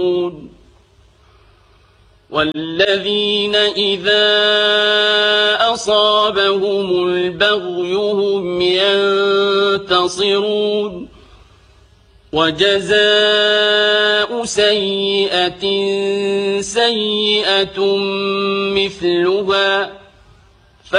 والذين إذا أصابهم البغي هم ينتصرون وجزاء سيئة سيئة مثلها